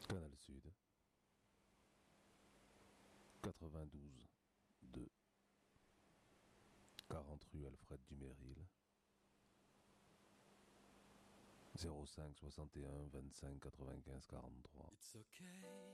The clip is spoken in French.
Canal Sud, 92 2, 40 rue Alfred Duméril, 05 61 25 95 43. It's okay.